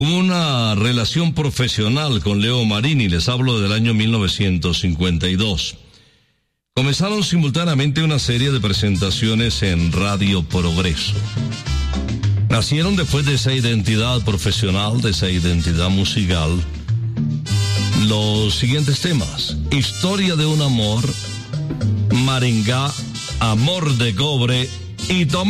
Una relación profesional con Leo Marini, les hablo del año 1952. Comenzaron simultáneamente una serie de presentaciones en Radio Progreso. Nacieron después de esa identidad profesional, de esa identidad musical, los siguientes temas: Historia de un amor, Marengá, Amor de cobre y Tomás.